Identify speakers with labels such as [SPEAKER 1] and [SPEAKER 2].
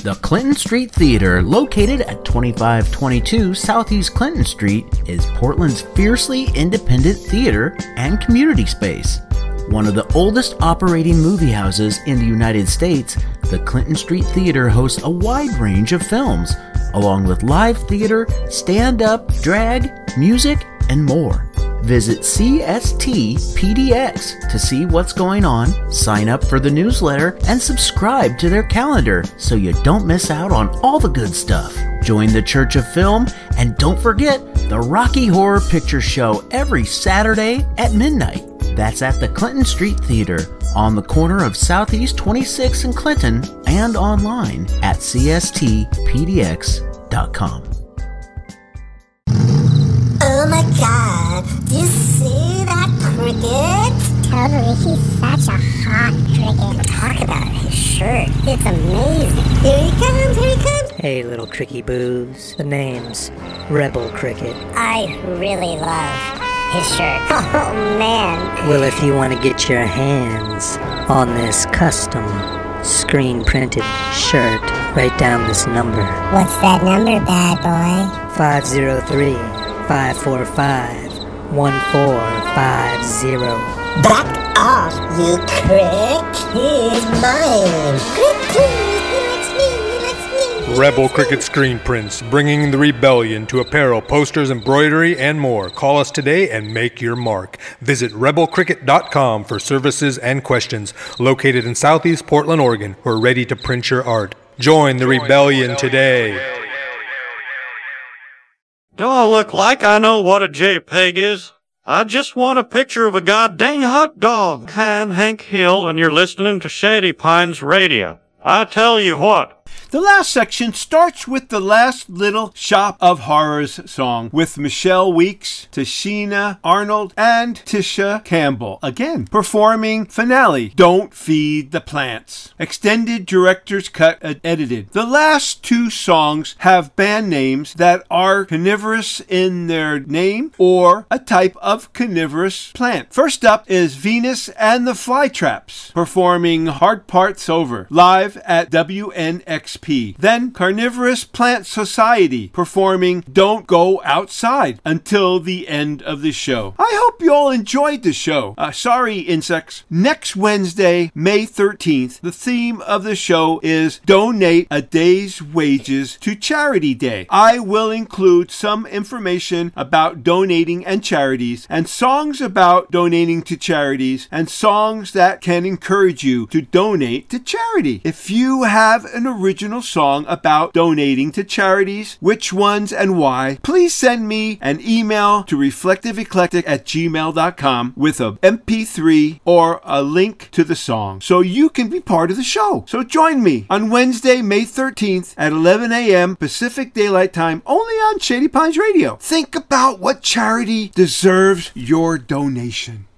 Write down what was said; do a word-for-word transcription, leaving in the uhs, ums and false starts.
[SPEAKER 1] The Clinton Street Theater, located at twenty-five twenty-two Southeast Clinton Street, is Portland's fiercely independent theater and community space. One of the oldest operating movie houses in the United States, the Clinton Street Theater hosts a wide range of films, along with live theater, stand-up, drag, music, and more. Visit C S T P D X to see what's going on, sign up for the newsletter, and subscribe to their calendar so you don't miss out on all the good stuff. Join the Church of Film, and don't forget the Rocky Horror Picture Show every Saturday at midnight. That's at the Clinton Street Theater on the corner of Southeast twenty-sixth and Clinton, and online at C S T P D X dot com.
[SPEAKER 2] Oh my god, do you see that cricket?
[SPEAKER 3] Totally, he's such a hot cricket.
[SPEAKER 2] Talk about his shirt, it's amazing. Here he comes, here he comes.
[SPEAKER 4] Hey little cricky boos, the name's Rebel Cricket.
[SPEAKER 2] I really love his shirt. Oh man.
[SPEAKER 4] Well, if you want to get your hands on this custom screen printed shirt, write down this number.
[SPEAKER 2] What's that number, bad boy?
[SPEAKER 4] five zero three, five four five, one four five zero.
[SPEAKER 2] Back off, you crick. He's mine. Crick, please. He likes me. He likes me.
[SPEAKER 5] Rebel Cricket Screen Prints, bringing the rebellion to apparel, posters, embroidery, and more. Call us today and make your mark. Visit rebel cricket dot com for services and questions. Located in Southeast Portland, Oregon, we're ready to print your art. Join the rebellion today.
[SPEAKER 6] Do I look like I know what a JPEG is? I just want a picture of a goddamn hot dog. I'm Hank Hill, and you're listening to Shady Pines Radio. I tell you what.
[SPEAKER 7] The last section starts with the Last Little Shop of Horrors song with Michelle Weeks, Tashina Arnold, and Tisha Campbell, again performing finale, Don't Feed the Plants. Extended director's cut edited. The last two songs have band names that are carnivorous in their name or a type of carnivorous plant. First up is Venus and the Flytraps performing Hard Parts Over live at W N X P. Then Carnivorous Plant Society performing Don't Go Outside until the end of the show. I hope you all enjoyed the show. Uh, sorry, insects. Next Wednesday, May thirteenth, the theme of the show is Donate a Day's Wages to Charity Day. I will include some information about donating and charities, and songs about donating to charities, and songs that can encourage you to donate to charity. If you have an original song about donating to charities, which ones and why, please send me an email to reflective eclectic at gmail dot com with a M P three or a link to the song so you can be part of the show. So join me on Wednesday, May thirteenth at eleven a.m. Pacific Daylight Time, only on Shady Pines Radio. Think about what charity deserves your donation.